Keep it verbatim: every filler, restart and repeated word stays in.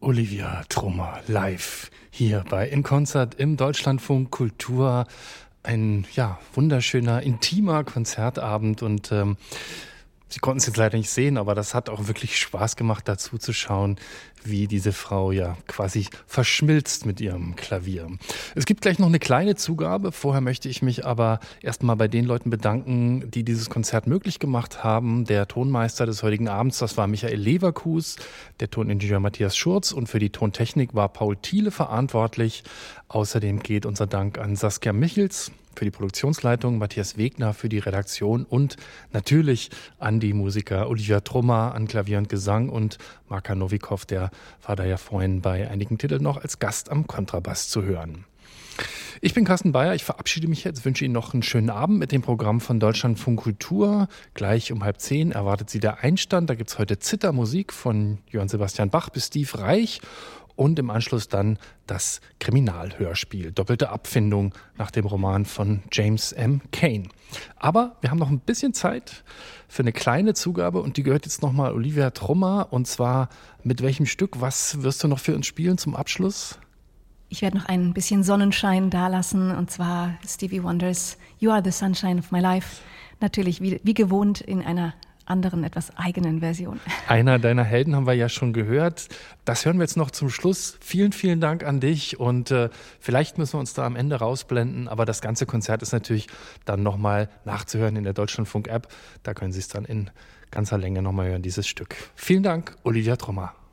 Olivia Trummer live hier bei In Concert im Deutschlandfunk Kultur. Ein ja wunderschöner, intimer Konzertabend und ähm, Sie konnten es jetzt leider nicht sehen, aber das hat auch wirklich Spaß gemacht, dazu zu schauen, wie diese Frau ja quasi verschmilzt mit ihrem Klavier. Es gibt gleich noch eine kleine Zugabe. Vorher möchte ich mich aber erstmal bei den Leuten bedanken, die dieses Konzert möglich gemacht haben. Der Tonmeister des heutigen Abends, das war Michael Leverkus, der Toningenieur Matthias Schurz und für die Tontechnik war Paul Thiele verantwortlich. Außerdem geht unser Dank an Saskia Michels für die Produktionsleitung, Matthias Wegner für die Redaktion und natürlich an die Musiker Olivia Trummer an Klavier und Gesang und Marka Novikov, der war da ja vorhin bei einigen Titeln noch als Gast am Kontrabass zu hören. Ich bin Carsten Bayer, ich verabschiede mich jetzt, wünsche Ihnen noch einen schönen Abend mit dem Programm von Deutschlandfunk Kultur. Gleich um halb zehn erwartet Sie der Einstand, da gibt es heute Zithermusik von Johann Sebastian Bach bis Steve Reich. Und im Anschluss dann das Kriminalhörspiel. Doppelte Abfindung nach dem Roman von James M. Cain. Aber wir haben noch ein bisschen Zeit für eine kleine Zugabe und die gehört jetzt nochmal Olivia Trummer. Und zwar mit welchem Stück? Was wirst du noch für uns spielen zum Abschluss? Ich werde noch ein bisschen Sonnenschein dalassen und zwar Stevie Wonders You Are the Sunshine of My Life. Natürlich wie, wie gewohnt in einer anderen, etwas eigenen Version. Einer deiner Helden haben wir ja schon gehört. Das hören wir jetzt noch zum Schluss. Vielen, vielen Dank an dich und äh, vielleicht müssen wir uns da am Ende rausblenden, aber das ganze Konzert ist natürlich dann nochmal nachzuhören in der Deutschlandfunk-App. Da können Sie es dann in ganzer Länge nochmal hören, dieses Stück. Vielen Dank, Olivia Trummer.